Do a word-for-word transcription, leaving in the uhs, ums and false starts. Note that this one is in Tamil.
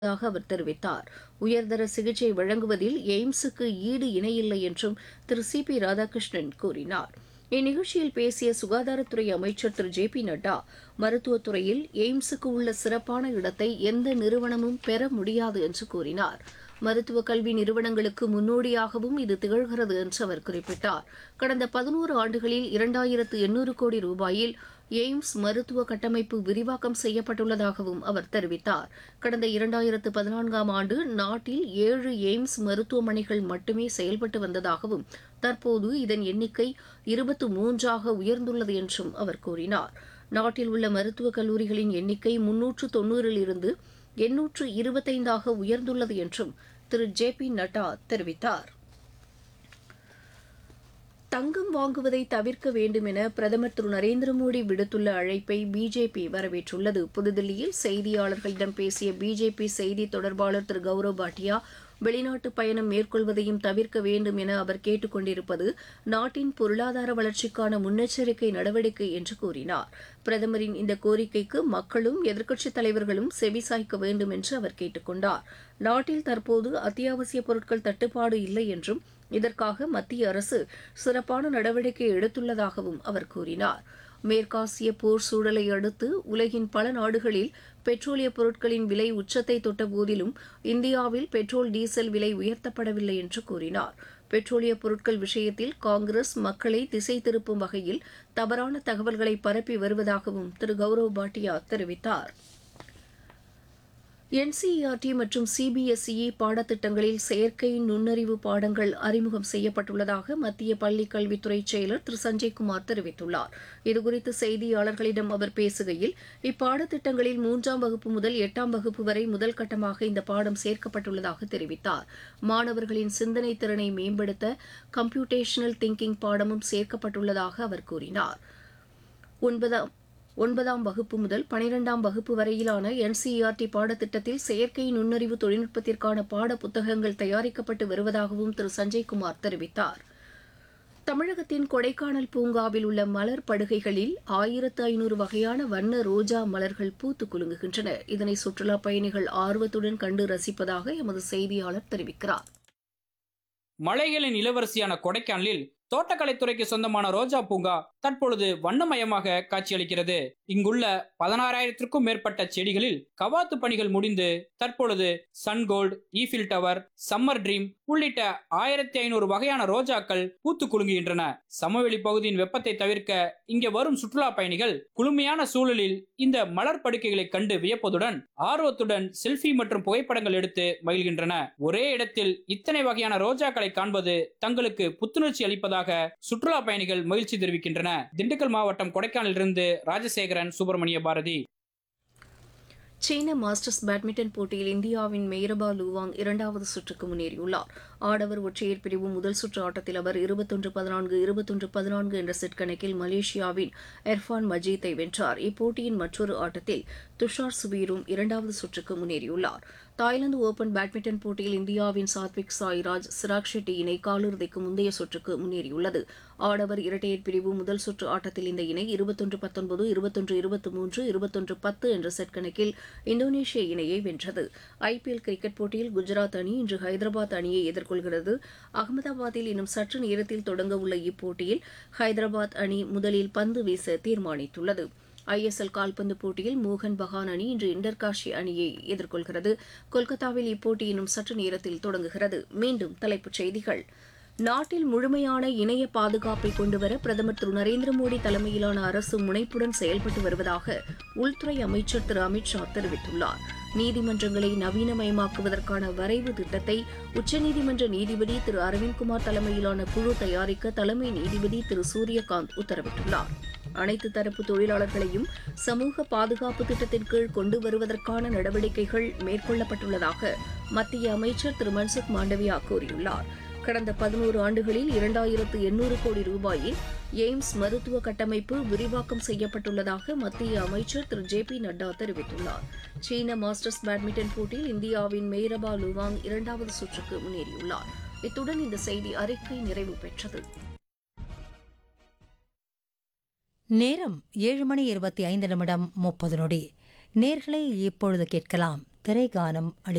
தாக அவர் தெரிவித்தார். உயர்தர சிகிச்சை வழங்குவதில் எய்ம்ஸுக்கு ஈடு இணையில்லை என்றும் திரு சி பி ராதாகிருஷ்ணன் கூறினார். இந்நிகழ்ச்சியில் பேசிய சுகாதாரத்துறை அமைச்சர் திரு ஜே பி நட்டா, மருத்துவத்துறையில் எய்ம்ஸுக்கு உள்ள சிறப்பான இடத்தை எந்த நிறுவனமும் பெற முடியாது என்று கூறினார். மருத்துவக் கல்வி நிறுவனங்களுக்கு முன்னோடியாகவும் இது திகழ்கிறது என்று அவர் குறிப்பிட்டார். கடந்த பதினோரு ஆண்டுகளில் இரண்டாயிரத்து எண்ணூறு கோடி ரூபாயில் எய்ம்ஸ் மருத்துவ கட்டமைப்பு விரிவாக்கம் செய்யப்பட்டுள்ளதாகவும் அவர் தெரிவித்தார். கடந்த இரண்டாயிரத்து பதினான்காம் ஆண்டு நாட்டில் ஏழு எய்ம்ஸ் மருத்துவமனைகள் மட்டுமே செயல்பட்டு வந்ததாகவும் தற்போது இதன் எண்ணிக்கை இருபத்து மூன்றாக உயர்ந்துள்ளது என்றும் அவர் கூறினார். நாட்டில் உள்ள மருத்துவக் கல்லூரிகளின் எண்ணிக்கை முன்னூற்று தொன்னூறிலிருந்து எண்ணூற்று இருபத்தைந்தாக உயர்ந்துள்ளது என்றும் திரு ஜே பி நட்டா தெரிவித்தார். தங்கம் வாங்குவதை தவிர்க்க வேண்டும் என பிரதமர் திரு நரேந்திர மோடி விடுத்துள்ள அழைப்பை பிஜேபி வரவேற்றுள்ளது. புதுதில்லியில் செய்தியாளர்களிடம் பேசிய பிஜேபி செய்தி தொடர்பாளர் திரு கௌரவ் பாட்டியா, வெளிநாட்டு பயணம் மேற்கொள்வதையும் தவிர்க்க வேண்டும் என அவர் கேட்டுக் கொண்டிருப்பது நாட்டின் பொருளாதார வளர்ச்சிக்கான முன்னெச்சரிக்கை நடவடிக்கை என்று கூறினார். பிரதமரின் இந்த கோரிக்கைக்கு மக்களும் எதிர்க்கட்சித் தலைவர்களும் செவிசாய்க்க வேண்டும் என்று அவர் கேட்டுக் கொண்டார். நாட்டில் தற்போது அத்தியாவசிய பொருட்கள் தட்டுப்பாடு இல்லை என்றும் இதற்காக மத்திய அரசு சிறப்பான நடவடிக்கை எடுத்துள்ளதாகவும் அவர் கூறினார். மேற்காசிய போர் சூழலை அடுத்து உலகின் பல நாடுகளில் பெட்ரோலிய பொருட்களின் விலை உச்சத்தை தொட்ட போதிலும் இந்தியாவில் பெட்ரோல் டீசல் விலை உயர்த்தப்படவில்லை என்று கூறினார். பெட்ரோலிய பொருட்கள் விஷயத்தில் காங்கிரஸ் மக்களை திசை திருப்பும் வகையில் தவறான தகவல்களை பரப்பி வருவதாகவும் திரு கௌரவ் பாட்டியா தெரிவித்தார். N C E R D மற்றும் சி பி எஸ் இ பாடத்திட்டங்களில் செயற்கை நுண்ணறிவு பாடங்கள் அறிமுகம் செய்யப்பட்டுள்ளதாக மத்திய பள்ளிக் கல்வித்துறை செயலர் திரு சஞ்சய்குமார் தெரிவித்துள்ளார். இதுகுறித்து செய்தியாளர்களிடம் அவர் பேசுகையில், இப்பாடத்திட்டங்களில் மூன்றாம் வகுப்பு முதல் எட்டாம் வகுப்பு வரை முதல் கட்டமாக இந்த பாடம் சேர்க்கப்பட்டுள்ளதாக தெரிவித்தார். மாணவர்களின் சிந்தனை திறனை மேம்படுத்த கம்ப்யூட்டேஷனல் திங்கிங் பாடமும் சேர்க்கப்பட்டுள்ளதாக அவர் கூறினார். ஒன்பதாம் ஒன்பதாம் வகுப்பு முதல் பனிரெண்டாம் வகுப்பு வரையிலான N C E R D பாடத்திட்டத்தில் செயற்கை நுண்ணறிவு தொழில்நுட்பத்திற்கான பாட புத்தகங்கள் தயாரிக்கப்பட்டு வருவதாகவும் திரு சஞ்சய்குமார் தெரிவித்தார். தமிழகத்தின் கொடைக்கானல் பூங்காவில் உள்ள மலர் படுகைகளில் ஆயிரத்து ஐநூறு வகையான வண்ண ரோஜா மலர்கள் பூத்து குலுங்குகின்றன. இதனை சுற்றுலாப் பயணிகள் ஆர்வத்துடன் கண்டு ரசிப்பதாக எமது செய்தியாளர் தெரிவிக்கிறார். மலைகளின் இளவரசியான கொடைக்கானலில் தோட்டக்கலைத்துறைக்கு சொந்தமான ரோஜா பூங்கா தற்பொழுது வண்ணமயமாக காட்சியளிக்கிறது. இங்குள்ள பதினாறாயிரத்திற்கும் மேற்பட்ட செடிகளில் கவாத்து பணிகள் முடிந்து தற்பொழுது sungold, Eiffel tower, summer dream உள்ளிட்ட ஆயிரத்தி ஐநூறு வகையான ரோஜாக்கள் பூத்து குலுங்குகின்றன. சமவெளி பகுதியின் வெப்பத்தை தவிர்க்க இங்கே வரும் சுற்றுலா பயணிகள் குளுமையான சூழலில் இந்த மலர் படுக்கைகளை கண்டு வியப்பதுடன் ஆர்வத்துடன் செல்ஃபி மற்றும் புகைப்படங்கள் எடுத்து மகிழ்கின்றன. ஒரே இடத்தில் இத்தனை வகையான ரோஜாக்களை காண்பது தங்களுக்கு புத்துணர்ச்சி அளிப்பதாக சுற்றுலா பயணிகள் மகிழ்ச்சி தெரிவிக்கின்றனர். திண்டுக்கல் மாவட்டம் கொடைக்கானலிலிருந்து ராஜசேகரன், சுப்பிரமணிய பாரதி. சீன மாஸ்டர்ஸ் பேட்மிண்டன் போட்டியில் இந்தியாவின் மெய்ரபா லூவாங் இரண்டாவது சுற்றுக்கு முன்னேறியுள்ளார். ஆடவர் ஒற்றையர் பிரிவு முதல் சுற்று ஆட்டத்தில் அவர் இருபத்தொன்று பதினான்கு இருபத்தொன்று பதினான்கு என்ற செட் கணக்கில் மலேசியாவின் எர்ஃபான் மஜீத்தை வென்றார். இப்போட்டியின் மற்றொரு ஆட்டத்தில் துஷார் சுவீரும் இரண்டாவது சுற்றுக்கு முன்னேறியுள்ளார். தாய்லாந்து ஓபன் பேட்மிண்டன் போட்டியில் இந்தியாவின் சாத்விக் சாய்ராஜ், சிராக் ஷெட்டி இணை காலிறுதிக்கு முந்தைய சுற்றுக்கு முன்னேறியுள்ளது. ஆடவர் இரட்டையர் பிரிவு முதல் சுற்று ஆட்டத்தில் இந்த இணை இருபத்தொன்று பத்தொன்பது இருபத்தொன்று இருபத்தி மூன்று இருபத்தொன்று பத்து என்ற செட் கணக்கில் இந்தோனேஷிய இணையை வென்றது. ஐ பி எல் கிரிக்கெட் போட்டியில் குஜராத் அணி இன்று ஹைதராபாத் அணியை எதிர்கொள்கிறது. அகமதாபாத்தில் இன்னும் சற்று நேரத்தில் தொடங்க உள்ள இப்போட்டியில் ஹைதராபாத் அணி முதலில் பந்து வீச தீர்மானித்துள்ளது. ஐ எஸ் எல் கால்பந்து போட்டியில் மோகன் பகான் அணி இன்று இண்டர்காஷி அணியை எதிர்கொள்கிறது. கொல்கத்தாவில் இப்போட்டி இன்னும் சற்று நேரத்தில் தொடங்குகிறது. மீண்டும் தலைப்புச் செய்திகள். நாட்டில் முழுமையான இணைய பாதுகாப்பை கொண்டுவர பிரதமர் திரு நரேந்திர மோடி தலைமையிலான அரசு முனைப்புடன் செயல்பட்டு வருவதாக உள்துறை அமைச்சர் திரு அமித் ஷா தெரிவித்துள்ளார். நீதிமன்றங்களை நவீனமயமாக்குவதற்கான வரைவு திட்டத்தை உச்சநீதிமன்ற நீதிபதி திரு அரவிந்த்குமார் தலைமையிலான குழு தயாரிக்க தலைமை நீதிபதி திரு சூரியகாந்த் உத்தரவிட்டுள்ளார். அனைத்து தரப்பு தொழிலாளர்களையும் சமூக பாதுகாப்பு திட்டத்தின் கீழ் கொண்டு வருவதற்கான நடவடிக்கைகள் மேற்கொள்ளப்பட்டுள்ளதாக மத்திய அமைச்சர் திரு மன்சுக் மாண்டவியா கூறியுள்ளார். கடந்த பதினோரு ஆண்டுகளில் இரண்டாயிரத்து எண்ணூறு கோடி ரூபாயில் எய்ம்ஸ் மருத்துவ கட்டமைப்பு விரிவாக்கம் செய்யப்பட்டுள்ளதாக மத்திய அமைச்சர் திரு ஜே பி நட்டா தெரிவித்துள்ளார். சீன மாஸ்டர்ஸ் பேட்மிண்டன் போட்டியில் இந்தியாவின் மெய்ரபா லுவாங் இரண்டாவது சுற்றுக்கு முன்னேறியுள்ளார். இத்துடன் இந்த செய்தி அறிக்கை நிறைவு பெற்றது. நேரம் ஏழு மணி இருபத்தி ஐந்து நிமிடம் முப்பது நொடி. நேர்களை இப்பொழுது கேட்கலாம் திரைகானம்.